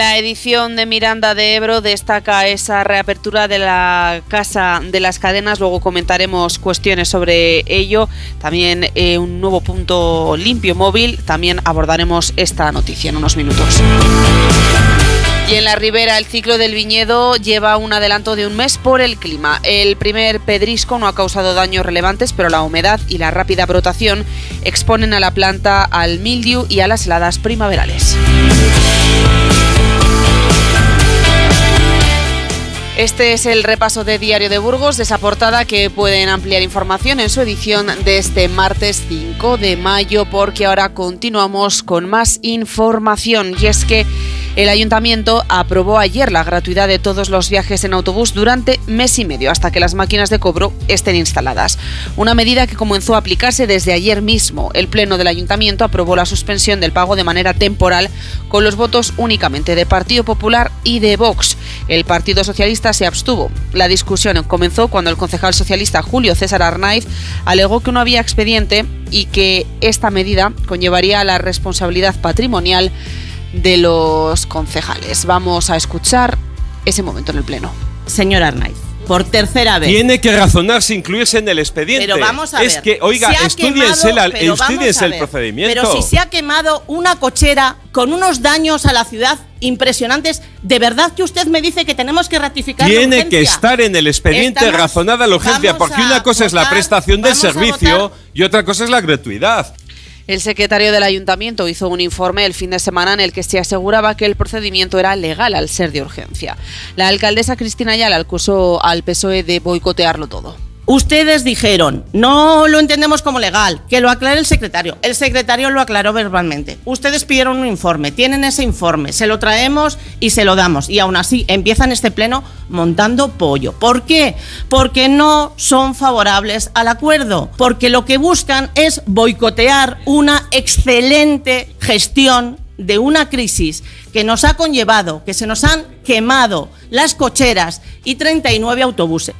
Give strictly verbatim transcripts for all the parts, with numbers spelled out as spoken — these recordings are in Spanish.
La edición de Miranda de Ebro destaca esa reapertura de la Casa de las Cadenas, luego comentaremos cuestiones sobre ello, también eh, un nuevo punto limpio móvil, también abordaremos esta noticia en unos minutos. Y en la Ribera, el ciclo del viñedo lleva un adelanto de un mes por el clima. El primer pedrisco no ha causado daños relevantes, pero la humedad y la rápida brotación exponen a la planta al mildiu y a las heladas primaverales. Este es el repaso de Diario de Burgos, de esa portada que pueden ampliar información en su edición de este martes cinco de mayo, porque ahora continuamos con más información. Y es que el Ayuntamiento aprobó ayer la gratuidad de todos los viajes en autobús durante mes y medio, hasta que las máquinas de cobro estén instaladas. Una medida que comenzó a aplicarse desde ayer mismo. El Pleno del Ayuntamiento aprobó la suspensión del pago de manera temporal con los votos únicamente de Partido Popular y de Vox. El Partido Socialista se abstuvo. La discusión comenzó cuando el concejal socialista Julio César Arnaiz alegó que no había expediente y que esta medida conllevaría la responsabilidad patrimonial de los concejales. Vamos a escuchar ese momento en el Pleno. Señor Arnaiz, por tercera vez. Tiene que razonarse incluirse en el expediente. Pero vamos a ver. Es que, oiga, estudiense, la, estudiense el procedimiento. Pero si se ha quemado una cochera con unos daños a la ciudad impresionantes, ¿de verdad que usted me dice que tenemos que ratificar la urgencia? Tiene que estar en el expediente Estamos, razonada la urgencia, porque una cosa votar, es la prestación del servicio y otra cosa es la gratuidad. El secretario del Ayuntamiento hizo un informe el fin de semana en el que se aseguraba que el procedimiento era legal al ser de urgencia. La alcaldesa Cristina Ayala acusó al P S O E de boicotearlo todo. Ustedes dijeron, no lo entendemos como legal, que lo aclare el secretario. El secretario lo aclaró verbalmente. Ustedes pidieron un informe, tienen ese informe, se lo traemos y se lo damos. Y aún así empiezan este pleno montando pollo. ¿Por qué? Porque no son favorables al acuerdo. Porque lo que buscan es boicotear una excelente gestión de una crisis que nos ha conllevado, que se nos han quemado las cocheras y treinta y nueve autobuses.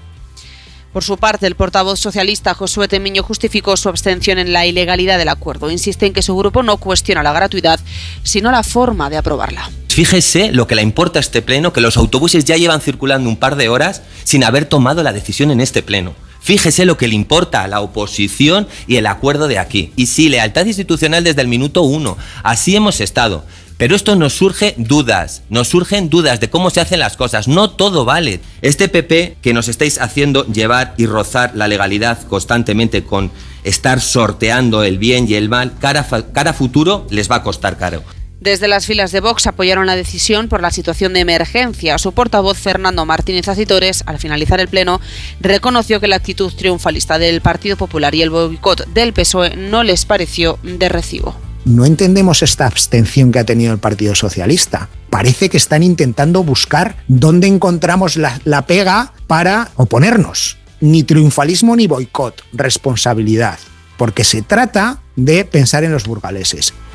Por su parte, el portavoz socialista Josué Temiño justificó su abstención en la ilegalidad del acuerdo. Insiste en que su grupo no cuestiona la gratuidad, sino la forma de aprobarla. Fíjese lo que le importa a este pleno, que los autobuses ya llevan circulando un par de horas sin haber tomado la decisión en este pleno. Fíjese lo que le importa a la oposición y el acuerdo de aquí. Y sí, lealtad institucional desde el minuto uno. Así hemos estado. Pero esto nos surge dudas, nos surgen dudas de cómo se hacen las cosas. No todo vale. Este P P que nos estáis haciendo llevar y rozar la legalidad constantemente con estar sorteando el bien y el mal, cara, cara futuro les va a costar caro. Desde las filas de Vox apoyaron la decisión por la situación de emergencia. Su portavoz, Fernando Martínez Acitores, al finalizar el pleno, reconoció que la actitud triunfalista del Partido Popular y el boicot del P S O E no les pareció de recibo. No entendemos esta abstención que ha tenido el Partido Socialista. Parece que están intentando buscar dónde encontramos la, la pega para oponernos. Ni triunfalismo ni boicot, responsabilidad. Porque se trata de pensar en los burgaleses.